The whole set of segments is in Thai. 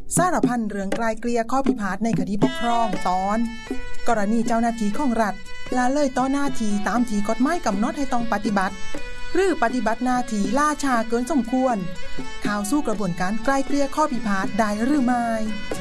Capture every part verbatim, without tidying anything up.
สารพันเรื่องไกลเกลี่ยข้อพิพาทในคดีปกครองตอนกรณีเจ้าหน้าที่ของรัฐละเลยต่อหน้าที่ตามที่กฎหมายกำหนดให้ต้องปฏิบัติหรือปฏิบัติหน้าที่ล่าช้าเกินสมควรข่าวสู้กระบวนการไกลเกลี่ยข้อพิพาทได้หรือไม่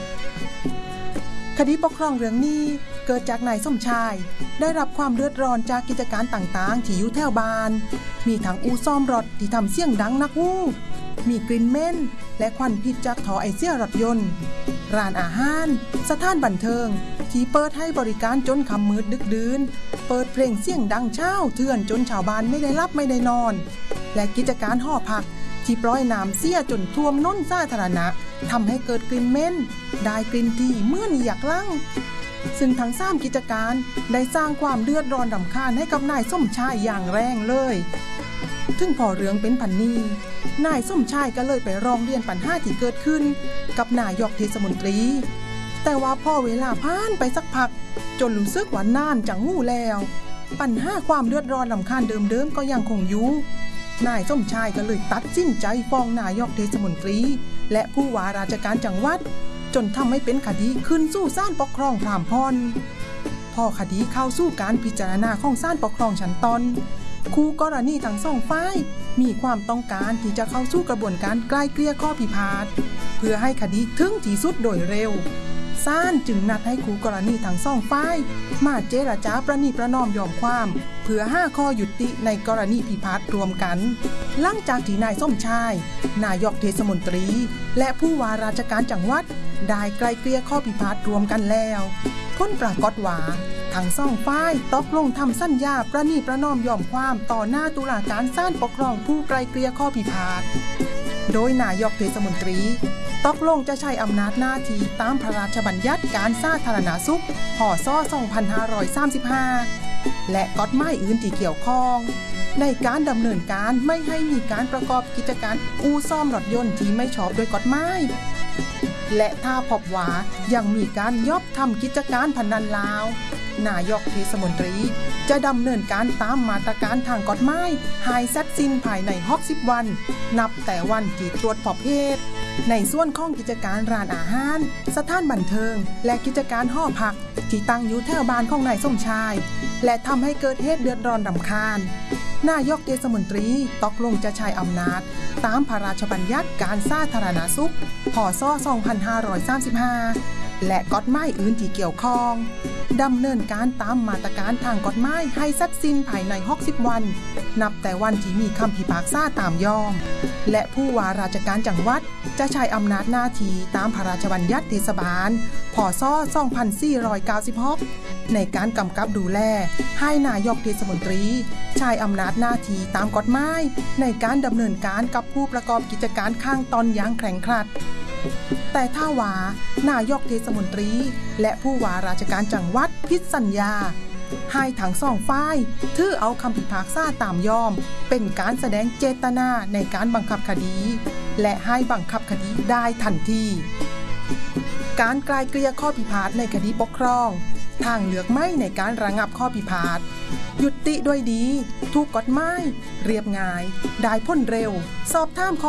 คดีปกครองเรื่องนี้เกิดจากนายสมชายได้รับความเดือดร้อนจากกิจการต่างๆที่อยู่แถวบ้านมีทั้งอู่ซ่อมรถที่ทำเสียงดังนักวู้มีกลิ่นเหม็นและควันพิษจากท่อไอเสียรถยนต์ร้านอาหารสถานบันเทิงที่เปิดให้บริการจนค่ำมืดดึกดื่นเปิดเพลงเสียงดังเช้าเถื่อนจนชาวบ้านไม่ได้รับไม่ได้นอนและกิจการหอพักที่ปล่อยน้ำเสียจนท่วมน้นสาธารณะทำให้เกิดกลิ่นเหม็นได้กลิ่นที่เหมือนอยากลั่งซึ่งทั้งสามกิจการได้สร้างความเดือดร้อนรำคาญให้กับนายสมชายอย่างแรงเลยถึงพอเรื่องเป็นพันนี้นายสมชายก็เลยไปร้องเรียนปัญหาที่เกิดขึ้นกับนายกเทศมนตรีแต่ว่าพอเวลาผ่านไปสักพักจนรู้สึกว่านานจังหู้แล้วปัญหาความเดือดร้อนรำคาญเดิมๆก็ยังคงอยู่นายสมชายก็เลยตัดสินใจฟ้องนายกเทศมนตรีและผู้ว่าราชการจังหวัดจนทำให้เป็นคดีขึ้นสู่ศาลปกครองพรามพรพอคดีเข้าสู่การพิจารณาของศาลปกครองชั้นต้นคู่กรณีทั้งสองฝ่ายมีความต้องการที่จะเข้าสู่กระบวนการไกล่เกลี่ยข้อพิพาทเพื่อให้คดีถึงที่สุดโดยเร็วศาลจึงนัดให้คู่กรณีทั้งสองฝ่ายมาเจรจาประนีประนอมยอมความเพื่อหาข้อยุติในกรณีพิพาทรวมกันหลังจากที่นายสมชายนายกเทศมนตรีและผู้ว่าราชการจังหวัดได้ไกล่เกลี่ยข้อพิพาทรวมกันแล้วผลปรากฏว่าทั้งสองฝ่ายตกลงทำสัญญาประนีประนอมยอมความต่อหน้าตุลาการศาลปกครองผู้ไกล่เกลี่ยข้อพิพาทโดยนายกเทศมนตรีตกลงจะใช้อำนาจหน้าที่ตามพระราชบัญญัติการสาธารณสุขพ.ศ. สองพันห้าร้อยสามสิบห้าและกฎหมายอื่นที่เกี่ยวข้องในการดำเนินการไม่ให้มีการประกอบกิจการอู่ซ่อมรถยนต์ที่ไม่ชอบโดยกฎหมายและถ้าพบว่ายังมีการยอบทำกิจการพนันลาวนายกเทศมนตรีจะดำเนินการตามมาตรการทางกฎหมายให้เสร็จสิ้นภายในหกสิบวันนับแต่วันที่ตรวจพบเหตุในส่วนของกิจการร้านอาหารสถานบันเทิงและกิจการหอพักที่ตั้งอยู่แถวบ้านของนายสมชายและทำให้เกิดเหตุเดือดร้อนรำคาญนายกเทศมนตรีตกลงจะใช้อำนาจตามพระราชบัญญัติการสาธารณสุขพ.ศ. สองพันห้าร้อยสามสิบห้าและกฎหมายอื่นที่เกี่ยวข้องดำเนินการตามมาตรการทางกฎหมายให้เสร็จสิ้นภายในหกสิบวันนับแต่วันที่มีคำพิพากษาตามยอมและผู้ว่าราชการจังหวัดจะใช้อำนาจหน้าที่ตามพระราชบัญญัติเทศบาลพ.ศ. สองพันสี่ร้อยเก้าสิบหกในการกำกับดูแลให้นายกเทศมนตรีใช้อำนาจหน้าที่ตามกฎหมายในการดำเนินการกับผู้ประกอบกิจการข้างตอนอย่างแข็งขัดแต่ถ้าว่านายกเทศมนตรีและผู้ว่าราชการจังหวัดผิดสัญญาให้ทั้งสองฝ่ายถือเอาคำพิพากษาตามยอมเป็นการแสดงเจตนาในการบังคับคดีและให้บังคับคดีได้ทันทีการไกล่เกลี่ยข้อพิพาทในคดีปกครองทางเลือกไม่ในการระงับข้อพิพาทยุติด้วยดีถูกกฎหมายเรียบง่ายได้ผลเร็วสอบถาม